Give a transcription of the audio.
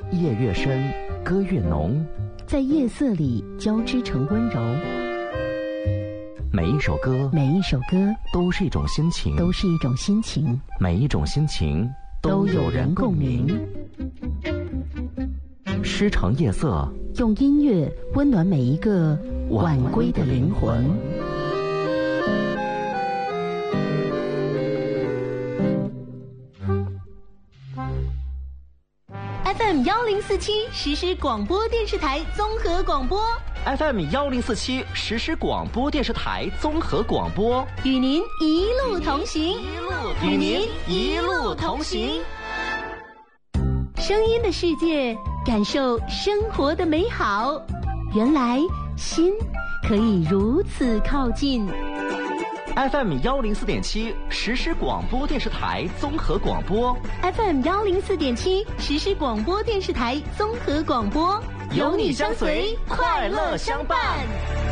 夜越深，歌越浓， 在夜色里交织成温柔。 每一首歌， 都是一种心情， 每一种心情都有人共鸣。 诗城夜色， 用音乐温暖每一个晚归的灵魂。FM 1047实时广播电视台综合广播。 FM 1047实时广播电视台综合广播， 与您一路同行， 与您一路同行。 声音的世界，感受生活的美好。原来心可以如此靠近。 FM 104.7实时广播电视台综合广播， FM 104.7实时广播电视台综合广播， 有你相随，快乐相伴。